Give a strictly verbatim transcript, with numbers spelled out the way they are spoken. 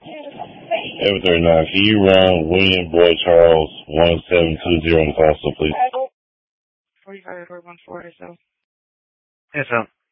Ever thirty-nine, can you run William Boy Charles one seven two zero in Coastal, please? forty-five, four one four, so. Yes, sir.